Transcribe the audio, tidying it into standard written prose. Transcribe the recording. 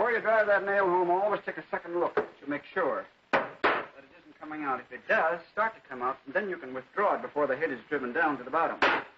Before you drive that nail home, always take a second look to make sure that it isn't coming out. If it does start to come out, then you can withdraw it before the head is driven down to the bottom.